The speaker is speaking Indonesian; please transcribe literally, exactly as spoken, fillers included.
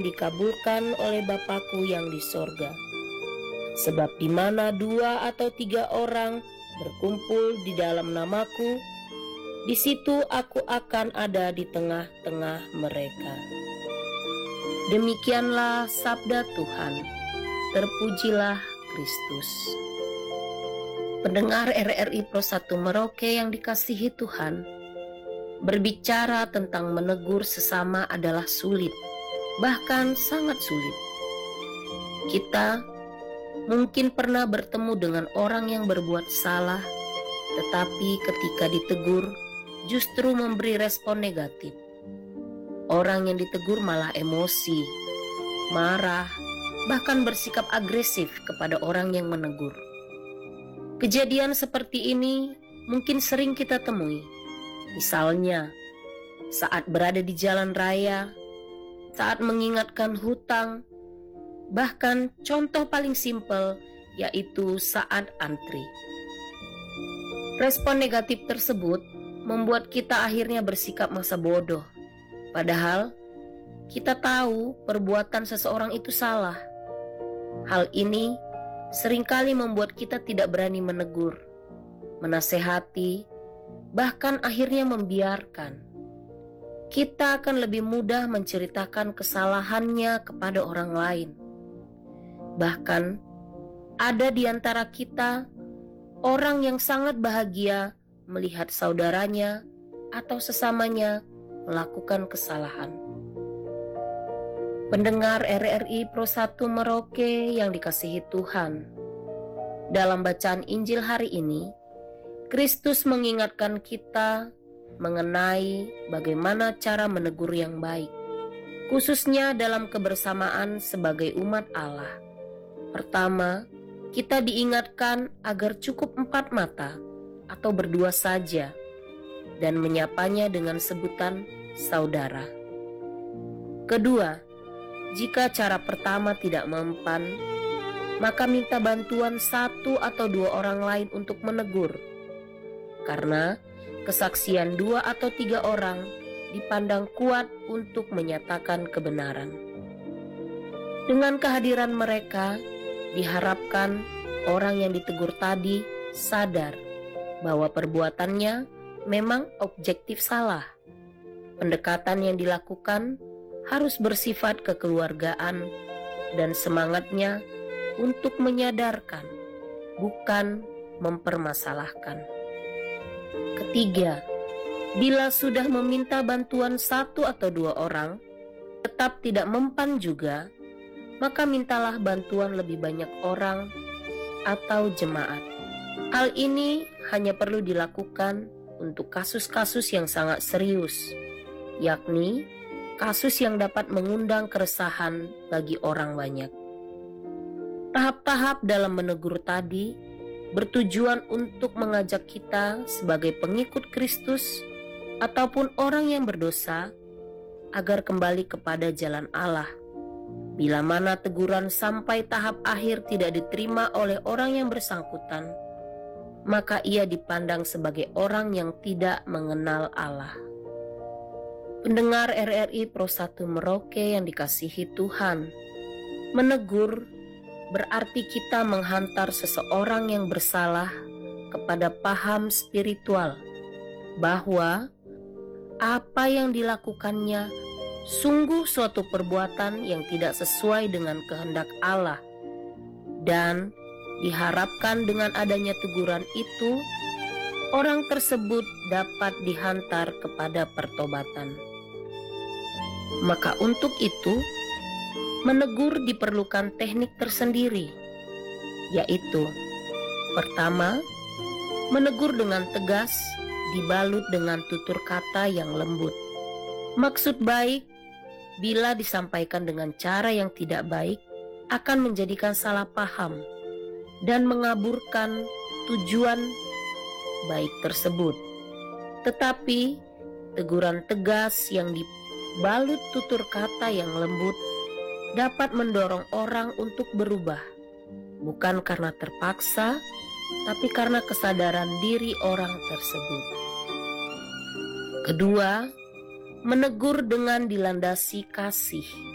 dikabulkan oleh Bapakku yang di sorga. Sebab di mana dua atau tiga orang berkumpul di dalam namaku, di situ aku akan ada di tengah-tengah mereka. Demikianlah sabda Tuhan. Terpujilah Kristus. Pendengar R R I Pro satu Merauke yang dikasihi Tuhan, berbicara tentang menegur sesama adalah sulit, bahkan sangat sulit. Kita mungkin pernah bertemu dengan orang yang berbuat salah, tetapi ketika ditegur justru memberi respon negatif. Orang yang ditegur malah emosi, marah, bahkan bersikap agresif kepada orang yang menegur. Kejadian seperti ini mungkin sering kita temui. Misalnya, saat berada di jalan raya, saat mengingatkan hutang, bahkan contoh paling simpel yaitu saat antri. Respon negatif tersebut membuat kita akhirnya bersikap masa bodoh. Padahal kita tahu perbuatan seseorang itu salah. Hal ini seringkali membuat kita tidak berani menegur, menasehati, bahkan akhirnya membiarkan. Kita akan lebih mudah menceritakan kesalahannya kepada orang lain. Bahkan ada di antara kita orang yang sangat bahagia melihat saudaranya atau sesamanya melakukan kesalahan. Pendengar R R I Pro satu Merauke yang dikasihi Tuhan, dalam bacaan Injil hari ini, Kristus mengingatkan kita mengenai bagaimana cara menegur yang baik, khususnya dalam kebersamaan sebagai umat Allah. Pertama, kita diingatkan agar cukup empat mata atau berdua saja dan menyapanya dengan sebutan saudara. Kedua, jika cara pertama tidak mempan, maka minta bantuan satu atau dua orang lain untuk menegur. Karena kesaksian dua atau tiga orang dipandang kuat untuk menyatakan kebenaran. Dengan kehadiran mereka, diharapkan orang yang ditegur tadi sadar bahwa perbuatannya memang objektif salah. Pendekatan yang dilakukan harus bersifat kekeluargaan dan semangatnya untuk menyadarkan, bukan mempermasalahkan. Ketiga, bila sudah meminta bantuan satu atau dua orang, tetap tidak mempan juga, maka mintalah bantuan lebih banyak orang atau jemaat. Hal ini hanya perlu dilakukan untuk kasus-kasus yang sangat serius, yakni kasus yang dapat mengundang keresahan bagi orang banyak. Tahap-tahap dalam menegur tadi bertujuan untuk mengajak kita sebagai pengikut Kristus ataupun orang yang berdosa agar kembali kepada jalan Allah. Bila mana teguran sampai tahap akhir tidak diterima oleh orang yang bersangkutan, maka ia dipandang sebagai orang yang tidak mengenal Allah. Pendengar R R I Pro satu Merauke yang dikasihi Tuhan, menegur berarti kita menghantar seseorang yang bersalah kepada paham spiritual bahwa apa yang dilakukannya sungguh suatu perbuatan yang tidak sesuai dengan kehendak Allah, dan diharapkan dengan adanya teguran itu orang tersebut dapat dihantar kepada pertobatan. Maka untuk itu, menegur diperlukan teknik tersendiri, yaitu pertama, menegur dengan tegas dibalut dengan tutur kata yang lembut. Maksud baik bila disampaikan dengan cara yang tidak baik akan menjadikan salah paham dan mengaburkan tujuan baik tersebut. Tetapi teguran tegas yang dibalut tutur kata yang lembut dapat mendorong orang untuk berubah, bukan karena terpaksa, tapi karena kesadaran diri orang tersebut. Kedua, menegur dengan dilandasi kasih.